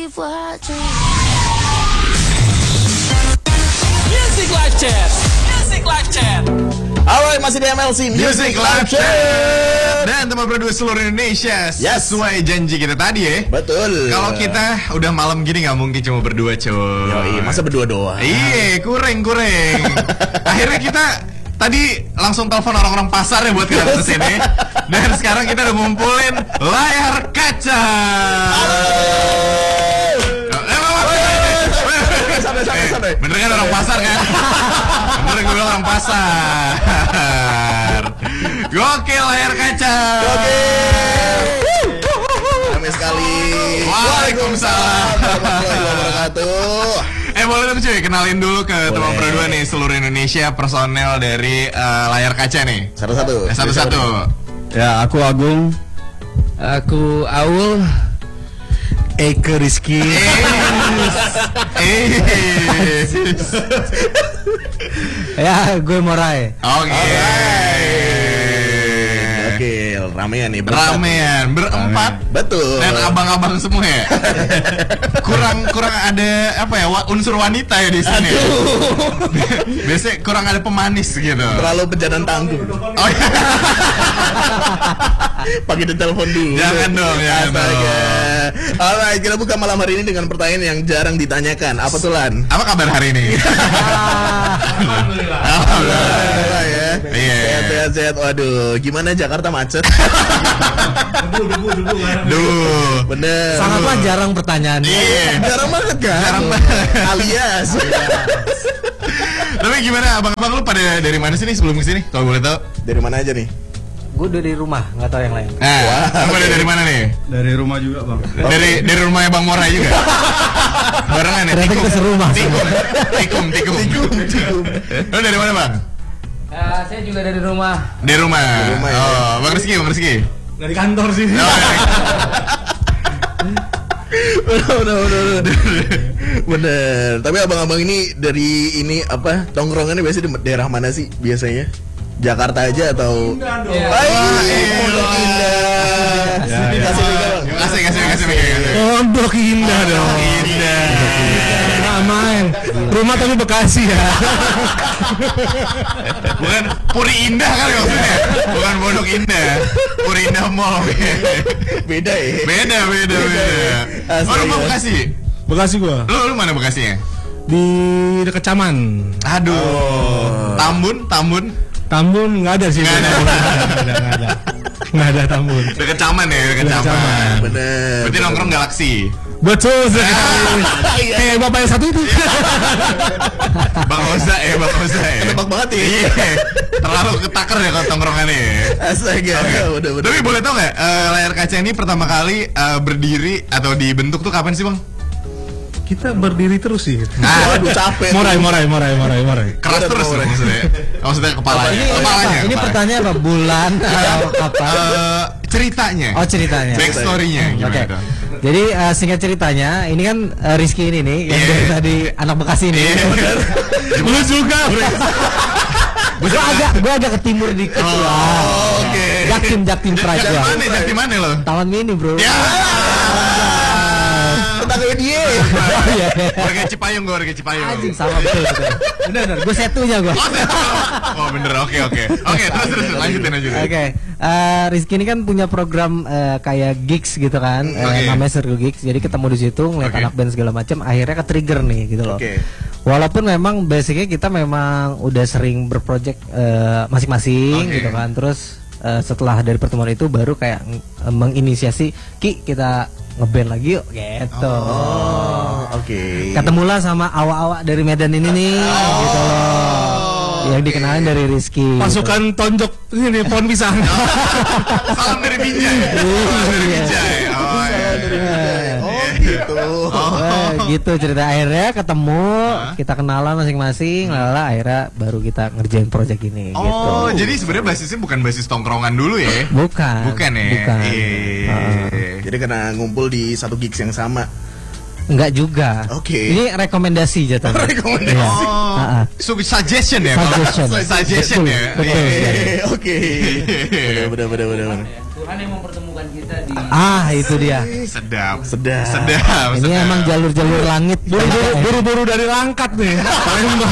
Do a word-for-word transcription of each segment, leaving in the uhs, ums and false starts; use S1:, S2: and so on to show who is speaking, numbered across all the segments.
S1: live what I dream.
S2: Music Live Chat. Music Live Chat.
S3: Alright, masih di M L C
S4: Music Live Chat. Dan teman berdua seluruh Indonesia,
S3: yes,
S4: sesuai janji kita tadi ya.
S3: Betul.
S4: Kalau kita udah malam gini nggak mungkin cuma berdua, coy.
S3: Yoi, masa berdua doang?
S4: Iya, kurang kurang. Akhirnya kita tadi langsung telepon orang-orang pasar ya buat kita ke sini. Dan sekarang kita udah ngumpulin layar kaca.
S3: Halo. Sampai sampai sampai.
S4: Bener kan orang pasar kan? Bener gue bilang orang pasar. Gokil layar kaca.
S3: Gokil. Rame sekali.
S4: Waalaikumsalam
S3: warahmatullahi wabarakatuh.
S4: Eh boleh dong cuy, kenalin dulu ke
S3: Boleh.
S4: teman berdua nih seluruh Indonesia personel dari uh, layar kaca nih.
S3: Satu-satu.
S4: Eh, Satu-satu.
S5: Ya, aku Agung.
S6: Aku Aul.
S5: Eke Rizky.
S4: Eh.
S6: Ya, gue Morai.
S4: Oke.
S3: Oke, ramean nih. berempat.
S4: Ramean berempat.
S3: Betul.
S4: Dan abang-abang semua ya. kurang kurang ada apa ya wa- unsur wanita ya di sini. Biasanya kurang ada pemanis gitu.
S3: Terlalu pejantan tangguh.
S4: Oh iya.
S3: Pakai ditelepon dulu.
S4: Jangan dong, jangan
S3: Astaga.
S4: dong.
S3: Alright, kita buka malam hari ini dengan pertanyaan yang jarang ditanyakan. Apa tuh, Lan?
S4: Apa kabar hari ini? Alhamdulillah.
S3: Alhamdulillah ya.
S4: Iya.
S3: Sehat, sehat, sehat. Waduh, gimana Jakarta macet?
S4: Duh.
S3: Bener.
S6: Sangatlah jarang pertanyaan.
S4: Iya.
S3: Jarang banget kan?
S4: Jarang banget.
S3: Alias.
S4: Tapi gimana abang-abang lu pada dari mana sih nih sebelum kesini? Kalau boleh tahu.
S3: Dari mana aja nih?
S6: Gue dari rumah, nggak tahu yang lain.
S4: Nah,
S3: Wah,
S4: lu pada
S3: oke.
S4: dari mana nih?
S5: Dari rumah juga, Bang.
S4: Dari dari rumahnya Bang Morai juga. Barengan ya.
S6: Ternyata kita serumah.
S4: Tikum, tikum, tikum.
S3: Tikum, tikum.
S4: Lu dari mana Bang?
S6: Uh, saya juga dari rumah.
S4: Dari rumah.
S3: Dari rumah, ya.
S4: Oh, Bang Rizky, Bang Rizky.
S5: Dari kantor sih.
S4: Oh, dari-
S3: Bener, bener, bener, bener. Bener. Tapi abang-abang ini dari ini apa? Tongkrongannya biasanya di daerah mana sih biasanya? Jakarta aja atau?
S6: Iya.
S3: Pondok
S4: Indah.
S3: Indah.
S5: Ya, ya.
S3: Kasih Mega, Bang.
S4: Kasih, kasih, kasih, kasih.
S5: Pondok Indah dong.
S4: Indah.
S5: Nggak main. Rumah tapi Bekasi ya.
S4: Bukan Puri Indah kan maksudnya. Bukan Pondok Indah. Puri Indah Mall.
S3: Beda ya.
S4: Beda, beda, beda. Oh, lu mau Bekasi?
S5: Bekasi gua.
S4: Lu lu mana Bekasinya?
S5: Di dekat Caman.
S4: Aduh. Tambun, Tambun.
S5: Tambun nggak ada sih.
S4: Nggak ada.
S5: Nggak ada, nggak ada. Nggak ada Tambun.
S4: Dekat Caman ya, dekat
S5: Dekat
S4: Caman.
S5: Caman.
S3: Bener.
S4: Berarti nongkrong Galaksi.
S5: Betul sekali.
S3: Iya.
S5: Eh, bapak yang satu itu.
S4: Bang Oza ya, Bang Oza ya.
S3: Nebak banget ya.
S4: Iya. Terlalu ketaker ya kalau tongkrongannya ya.
S3: Astaga. Udah, udah.
S4: Tapi boleh tau nggak eh, layar kaca ini pertama kali eh, berdiri atau dibentuk tuh kapan sih Bang?
S5: Kita berdiri terus sih.
S4: Ah,
S3: Waduh, capek.
S5: Morai, morai, morai, morai, morai.
S4: keras
S3: Udah,
S4: terus
S3: udah.
S4: tuh maksudnya. Maksudnya kepalanya.
S6: Ini,
S4: Kepalanya.
S6: ini
S4: kepalanya.
S6: pertanyaan apa? Bulan atau apa?
S4: Eh, ceritanya.
S6: Oh, ceritanya.
S4: Backstory-nya
S6: Oke.
S4: gimana tuh?
S6: Jadi uh, singkat ceritanya, ini kan uh, Rizky ini nih yang
S4: Iya.
S6: dari tadi anak Bekasi ini.
S4: Iya.
S5: Lu juga.
S6: Gue agak gue agak ke timur dikit
S4: Oh,
S6: lah.
S4: oke.
S6: Jaktim Jaktim Pride
S4: Jakti
S6: ya.
S4: mana? Jakti mana lo?
S6: Taman Mini bro.
S4: Ya.
S3: Tetangga dia.
S6: Oh, iya.
S4: Warga Cipayung gue, warga Cipayung.
S6: Anjing sama betul betul. Bener bener. Gue setunya gue.
S4: Oh, saya- oh bener, oke oke. Oke, terus terus lanjutin lanjutin.
S6: Oke, eh, Rizky ini kan punya program eh, kayak gigs gitu kan, eh,
S4: Oke.
S6: namanya Circle Gigs. Jadi ketemu di situ ngeliat
S4: Oke.
S6: anak band segala macam, akhirnya ke trigger nih gitu loh.
S3: Oke.
S6: Walaupun memang basicnya kita memang udah sering berproject eh, masing-masing
S4: Oke.
S6: gitu kan, terus eh, setelah dari pertemuan itu baru kayak eh, menginisiasi Ki kita ngeband lagi yuk gitu.
S3: Oh, oke.
S6: Ketemulah sama awak-awak dari Medan ini nih gitu loh. Yang dikenalin dari Rizky.
S5: Pasukan tonjok ini pohon pisang.
S4: Salam dari Binjai. Salam dari Binjai. Oh, iya.
S3: Oh, gitu.
S6: Eh, gitu cerita akhirnya ketemu, kita kenalan masing-masing, lala akhirnya baru kita ngerjain project ini gitu.
S4: Oh, jadi sebenarnya basisnya bukan basis tongkrongan dulu ya?
S6: Bukan.
S4: Bukan ya?
S6: Bukan.
S4: Iya.
S3: Jadi karena ngumpul di satu gigs yang sama.
S6: Enggak juga.
S3: Oke.
S6: Ini rekomendasi jatuhnya.
S3: Rekomendasi.
S6: Iya.
S4: Oh,
S6: Ah, ah.
S4: so, suggestion ya? kalau-
S6: Suggestion.
S4: Suggestion
S6: Betul,
S4: ya?
S6: betul.
S4: Iya.
S3: Oke, oke. Bener, bener, bener, bener.
S6: Tuhan yang mempertemukan Ah, itu dia.
S4: Sedap.
S3: Sedap.
S4: Sedap.
S6: Ini
S4: sedap.
S6: emang jalur-jalur langit.
S5: Buru-buru buru-buru dari Langkat nih. Palembang.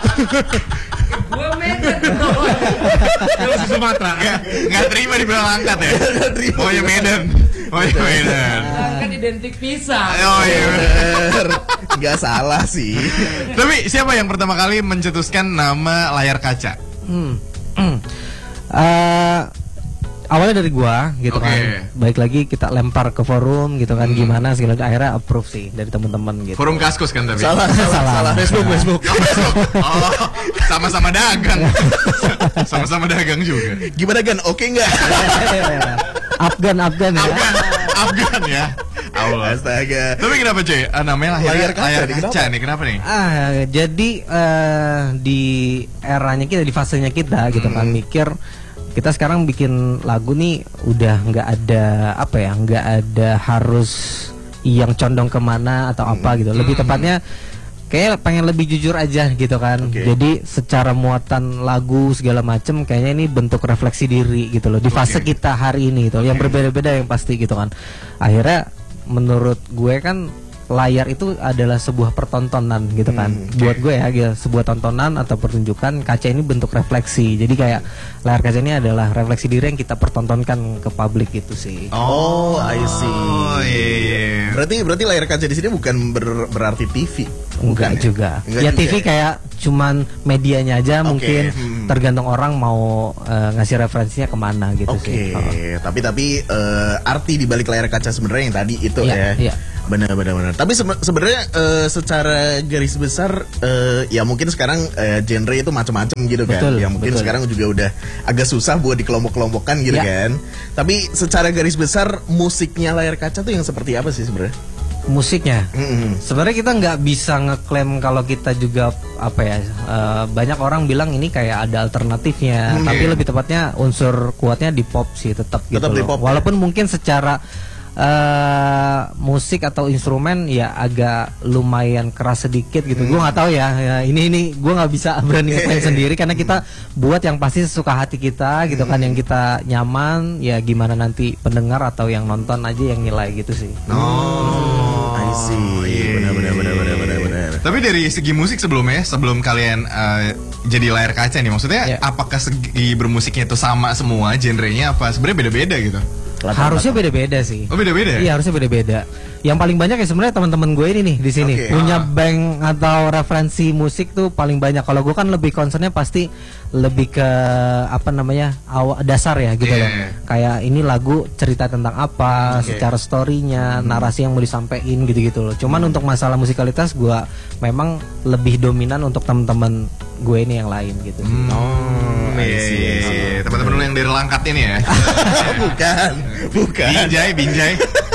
S2: Gue Medan.
S5: Terus Sumatera.
S4: Nggak, nggak terima dibilang angkat ya.
S3: Nggak terima.
S4: Maunya Medan. Maunya Medan.
S2: Kan identik pisang.
S4: Oh iya.
S3: Bener. Nggak salah sih.
S4: Tapi siapa yang pertama kali mencetuskan nama layar kaca?
S6: Hmm. Hmm. Eh, awalnya dari gua gitu
S4: Oke.
S6: kan. Baik lagi kita lempar ke forum gitu kan, gimana segala akhirnya approve sih dari teman-teman gitu.
S4: Forum Kaskus kan tapi.
S3: Salah, salah,
S6: Salah.
S3: salah. Facebook, Facebook.
S4: Oh, sama-sama dagang. Sama-sama dagang juga.
S3: Gimana Gan? Oke nggak?
S6: Afgan, Afgan ya.
S4: Afgan, Afgan ya. Allah.
S3: Astaga.
S4: Tapi kenapa cuy? Ah, namanya layar,
S3: Layar kaca
S4: layar
S3: nih,
S4: kaca nih. Kenapa nih?
S6: Ah, jadi eh, di eranya kita, di fasenya kita gitu kan mikir kita sekarang bikin lagu nih udah nggak ada apa ya, nggak ada harus yang condong kemana atau apa gitu. Lebih tepatnya kayak pengen lebih jujur aja gitu kan.
S3: Oke.
S6: Jadi secara muatan lagu segala macem kayaknya ini bentuk refleksi diri gitu loh di fase
S4: Oke.
S6: kita hari ini gitu. Yang berbeda-beda yang pasti gitu kan. Akhirnya menurut gue kan layar itu adalah sebuah pertontonan gitu kan.
S3: Hmm,
S6: Buat gue ya gitu, sebuah tontonan atau pertunjukan. Kaca ini bentuk refleksi. Jadi kayak layar kaca ini adalah refleksi diri yang kita pertontonkan ke publik gitu sih.
S3: Oh, I see.
S4: Oh iya. iya.
S3: Berarti berarti layar kaca di sini bukan ber- berarti T V.
S6: Enggak
S3: Bukan
S6: juga.
S3: Enggak
S6: Ya
S3: juga
S6: T V kayak cuman medianya aja,
S3: Oke,
S6: mungkin
S3: hmm.
S6: tergantung orang mau eh, ngasih referensinya kemana gitu
S3: Oke,
S6: sih. Oh.
S3: tapi tapi eh, arti di balik layar kaca sebenarnya yang tadi itu
S6: Iya,
S3: ya.
S6: iya.
S3: Benar benar benar. Tapi sebe- sebenarnya eh, secara garis besar eh, ya mungkin sekarang eh, genre itu macam-macam gitu kan.
S6: Betul,
S3: Yang mungkin
S6: betul.
S3: sekarang juga udah agak susah buat dikelompok-kelompokkan gitu
S6: Ya.
S3: kan. Tapi secara garis besar musiknya layar kaca tuh yang seperti apa sih sebenarnya?
S6: Musiknya.
S3: Mm-mm.
S6: Sebenarnya kita nggak bisa ngeklaim kalau kita juga apa ya, eh, banyak orang bilang ini kayak ada alternatifnya,
S3: Hmm,
S6: tapi
S3: iya.
S6: lebih tepatnya unsur kuatnya di pop sih tetap gitu
S3: Tetap di
S6: loh.
S3: pop, ya?
S6: Walaupun mungkin secara eh, musik atau instrumen ya agak lumayan keras sedikit gitu.
S3: Hmm.
S6: Gue nggak tahu ya, ya, ini ini gue nggak bisa berani ngeklaim sendiri karena kita buat yang pasti sesuka hati kita gitu kan, yang kita nyaman ya, gimana nanti pendengar atau yang nonton aja yang nilai gitu sih.
S4: Oh,
S3: I see.
S4: iya.
S3: Benar benar benar benar benar benar.
S4: Tapi dari segi musik sebelumnya, sebelum kalian eh, jadi layar kaca nih, maksudnya
S6: Ya.
S4: apakah segi bermusiknya itu sama semua genrenya apa sebenarnya beda-beda gitu?
S6: Harusnya beda-beda sih.
S4: Oh beda-beda?
S6: Iya, harusnya beda-beda. Yang paling banyak ya sebenarnya teman-teman gue ini nih di sini
S3: Oke.
S6: punya
S4: Ah.
S6: bank atau referensi musik tuh paling banyak. Kalau gue kan lebih concernnya pasti lebih ke apa namanya awal dasar ya gitu
S4: Iya.
S6: loh. Kayak ini lagu cerita tentang apa,
S3: Oke.
S6: secara storynya, narasi yang mau disampaikan gitu-gitu loh. Cuman untuk masalah musikalitas gue memang lebih dominan untuk teman-teman gue ini yang lain gitu sih.
S3: Oh, I
S4: Iya,
S3: see,
S4: iya,
S3: I see.
S4: iya. Teman-teman lu yang dari Langkat ini ya.
S3: bukan, bukan.
S4: Binjai, Binjai.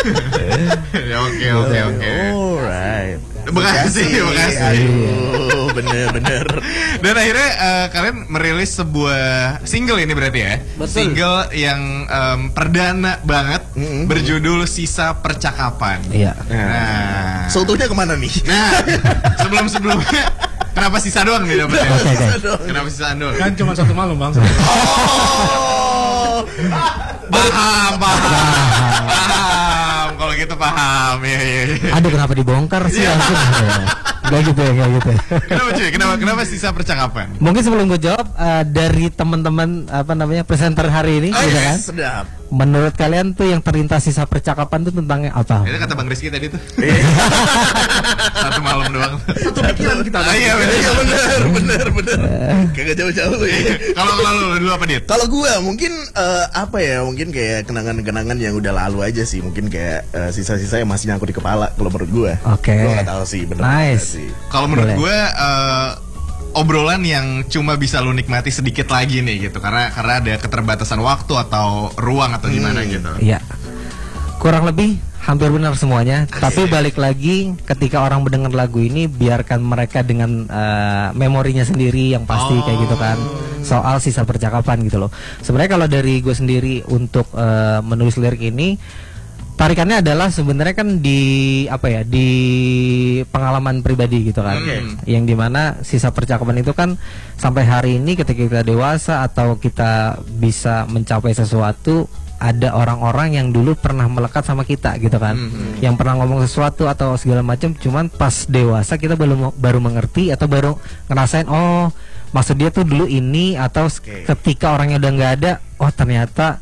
S4: Ya, Oke, oke, oke.
S3: Alright.
S4: Bekasi, Bekasi.
S3: Aduh, bener-bener.
S4: Dan akhirnya eh, kalian merilis sebuah single ini berarti ya.
S6: Betul.
S4: Single yang em, perdana banget
S3: Mm-mm.
S4: berjudul Sisa Percakapan.
S6: Iya.
S4: Nah,
S3: Seutuhnya kemana nih?
S4: nah sebelum-sebelumnya kenapa sisa doang nih dapetnya?
S6: Oke, oke.
S4: Kenapa sisa doang?
S5: Kan cuma satu malam bang.
S3: Oh,
S4: Paham, paham, paham. Kalau gitu paham, ya, ya, ya.
S6: Aduh, kenapa dibongkar sih
S3: Iya.
S6: langsung? Gak gitu ya, gak gitu.
S4: Kenapa cuy? Kenapa, kenapa sisa percakapan?
S6: Mungkin sebelum gue jawab eh, dari teman-teman apa namanya presenter hari ini,
S3: oh,
S6: gitu
S3: yes,
S6: kan?
S3: sedap.
S6: Menurut kalian tuh yang terlintas sisa percakapan tuh tentang apa?
S4: Itu kata Bang Rizky tadi tuh.
S3: Iya.
S4: Satu malam doang.
S3: Satu pikiran kita.
S4: Ah, iya, bener.
S3: Iya, bener, bener, bener. Kagak jauh-jauh ya.
S4: Kalau kalau lu dulu apa, Dit?
S3: Kalau gue mungkin eh, apa ya, mungkin kayak kenangan-kenangan yang udah lalu aja sih. Mungkin kayak eh, sisa-sisa yang masih nyangkut di kepala kalau menurut gue.
S6: Oke.
S3: Gue gak tahu sih bener
S6: Nice.
S3: sih.
S4: Kalau menurut
S6: Boleh.
S4: gue eh, obrolan yang cuma bisa lu nikmati sedikit lagi nih gitu, karena karena ada keterbatasan waktu atau ruang atau gimana
S3: Hmm.
S4: gitu.
S6: Iya. Kurang lebih hampir benar semuanya. Tapi balik lagi ketika orang mendengar lagu ini biarkan mereka dengan eh, memorinya sendiri yang pasti kayak gitu kan. Soal sisa percakapan gitu loh. Sebenarnya kalau dari gue sendiri untuk eh, menulis lirik ini, tarikannya adalah sebenarnya kan di apa ya, di pengalaman pribadi gitu kan.
S4: Oke.
S6: Yang dimana sisa percakapan itu kan sampai hari ini ketika kita dewasa atau kita bisa mencapai sesuatu, ada orang-orang yang dulu pernah melekat sama kita gitu kan, mm-hmm. yang pernah ngomong sesuatu atau segala macam, cuman pas dewasa kita baru baru mengerti atau baru ngerasain oh maksud dia tuh dulu ini, atau okay. ketika orangnya udah nggak ada, oh ternyata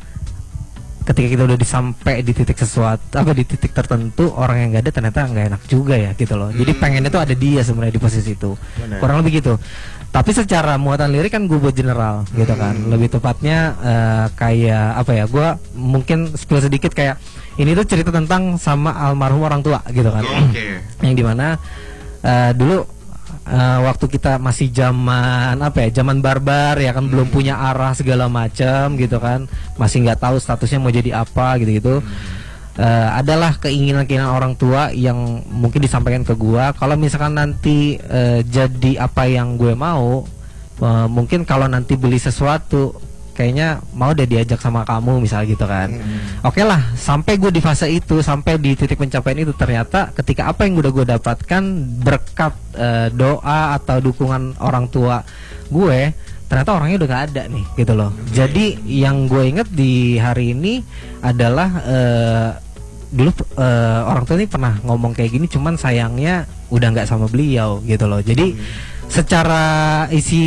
S6: ketika kita udah disampai di titik sesuatu apa di titik tertentu, orang yang nggak ada ternyata nggak enak juga ya gitu loh. Jadi pengennya tuh ada dia sebenarnya di posisi itu. Bener. Kurang lebih gitu. Tapi secara muatan lirik kan gue buat general gitu kan. Lebih tepatnya uh, kayak apa ya? Gue mungkin spill sedikit kayak ini tuh cerita tentang sama almarhum orang tua gitu kan.
S4: Okay.
S6: Yang dimana uh, dulu Uh, waktu kita masih zaman apa ya, zaman barbar ya kan, hmm. belum punya arah segala macam gitu kan, masih nggak tahu statusnya mau jadi apa gitu-gitu. hmm. uh, adalah keinginan-keinginan orang tua yang mungkin disampaikan ke gua, kalau misalkan nanti uh, jadi apa yang gue mau, uh, mungkin kalau nanti beli sesuatu kayaknya mau deh diajak sama kamu misal gitu kan. hmm. Oke lah, sampai gue di fase itu, sampai di titik pencapaian itu, ternyata ketika apa yang udah gue dapatkan berkat uh, doa atau dukungan orang tua gue, ternyata orangnya udah gak ada nih gitu loh. hmm. Jadi yang gue inget di hari ini adalah uh, dulu uh, orang tua ini pernah ngomong kayak gini, cuman sayangnya udah nggak sama beliau gitu loh. Jadi hmm. secara isi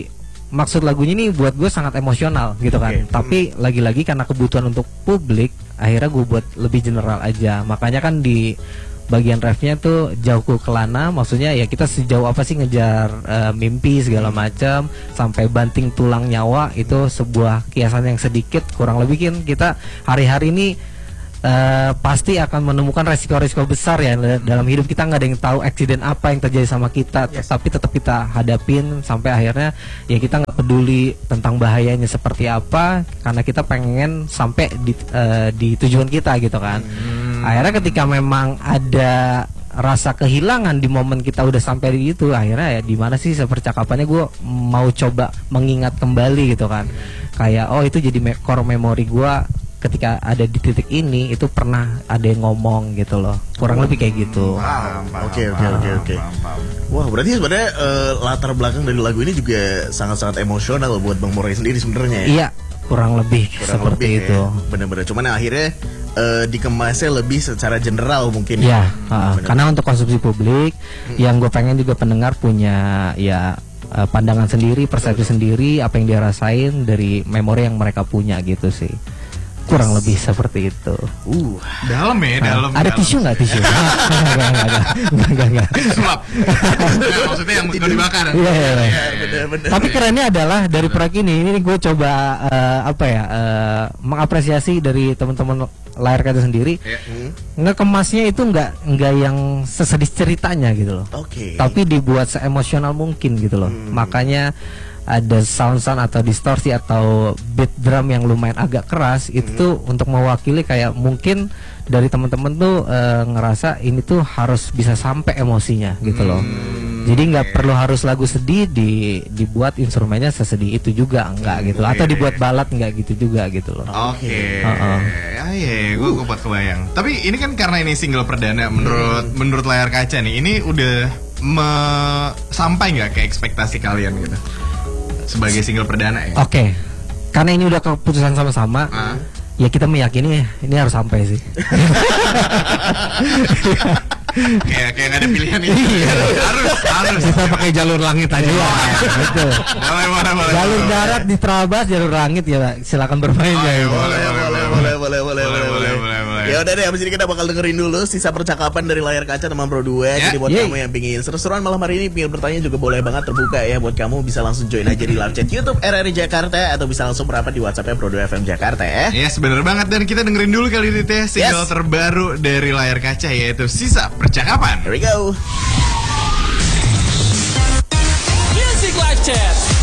S6: maksud lagunya ini buat gue sangat emosional gitu kan. Okay. Tapi hmm. lagi-lagi karena kebutuhan untuk publik, akhirnya gue buat lebih general aja. Makanya kan di bagian refnya tuh jauhku kelana, maksudnya ya kita sejauh apa sih ngejar uh, mimpi segala macam sampai banting tulang nyawa, itu sebuah kiasan yang sedikit kurang lebih kan kita hari-hari ini Uh, pasti akan menemukan resiko-resiko besar ya dalam hidup kita. Nggak ada yang tahu eksiden apa yang terjadi sama kita, yes. tapi tetap kita hadapin sampai akhirnya ya kita nggak peduli tentang bahayanya seperti apa, karena kita pengen sampai di, uh, di tujuan kita gitu kan. hmm. Akhirnya ketika memang ada rasa kehilangan di momen kita udah sampai di itu, akhirnya ya di mana sih sepercakapannya gue mau coba mengingat kembali gitu kan. Kayak oh itu jadi me- core memory gue ketika ada di titik ini, itu pernah ada yang ngomong gitu loh, kurang lebih kayak gitu.
S3: Oke oke oke oke. Wah, berarti sebenarnya uh, latar belakang dari lagu ini juga sangat-sangat emosional buat Bang Moray sendiri sebenarnya.
S6: Iya, kurang lebih kurang seperti lebih, itu.
S3: Ya. Bener-bener. Cuman akhirnya uh, dikemasnya lebih secara general mungkin.
S6: Iya. Uh, karena untuk konsumsi publik, hmm. yang gue pengen juga pendengar punya ya uh, pandangan sendiri, persepsi sendiri, apa yang dia rasain dari memori yang mereka punya gitu sih. Kurang lebih seperti itu.
S4: Uh, dalam ya, dalam.
S6: Ada
S4: dalam.
S6: tisu nggak tisu? Enggak, enggak, enggak, enggak, enggak.
S4: Sulap. Nah, maksudnya yang mau dibakar.
S6: Iya, iya, iya. Tapi kerennya adalah dari proyek ini, ini gue coba uh, apa ya, uh, mengapresiasi dari teman-teman Layar Kaca sendiri. Ya. Hmm. Ngekemasnya itu nggak nggak yang sesedih ceritanya gitu loh.
S3: Oke. Okay.
S6: Tapi dibuat seemosional mungkin gitu loh. Hmm. Makanya ada sound-sound atau distorsi atau beat drum yang lumayan agak keras, itu tuh hmm. untuk mewakili kayak mungkin dari teman-teman tuh e, ngerasa ini tuh harus bisa sampai emosinya gitu loh. Hmm. Jadi nggak okay. perlu harus lagu sedih di dibuat instrumennya sesedih itu juga enggak gitu, atau dibuat balad enggak gitu juga gitu loh.
S4: Oke. Okay. Uh-uh. Ya ya, gue gue buat kebayang. Tapi ini kan karena ini single perdana menurut hmm. menurut Layar Kaca nih, ini udah me- sampai nggak ke ekspektasi kalian gitu? Sebagai single perdana ya.
S6: Oke. Okay. Karena ini udah keputusan sama-sama. Uh. Ya kita meyakini ini harus sampai sih.
S4: kayak kayak nggak ada pilihan ini. harus harus.
S6: Kita pakai jalur langit aja.
S4: Oh,
S6: betul.
S4: Boleh boleh boleh.
S6: Jalur darat di Trabas, jalur langit ya silakan bermain
S3: oh,
S6: ya.
S3: Boleh boleh boleh boleh boleh boleh boleh boleh. Ya udah deh, abis ini kita bakal dengerin dulu sisa percakapan dari Layar Kaca teman Pro dua. Yeah. Jadi buat yeah. kamu yang pingin seru-seruan malam hari ini, pingin bertanya juga boleh banget, terbuka ya buat kamu, bisa langsung join aja di live chat YouTube R R I Jakarta atau bisa langsung merapat di WhatsApp-nya Pro dua F M Jakarta ya.
S4: Yes, bener banget, dan kita dengerin dulu kali ini teh single yes. terbaru dari Layar Kaca, yaitu Sisa Percakapan.
S3: Here we go.
S2: Music Live Chat.